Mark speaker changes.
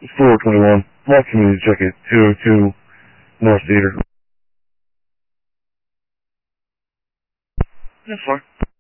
Speaker 1: 421, Lock Community Check-It, 202, North Theater.
Speaker 2: Yes, sir.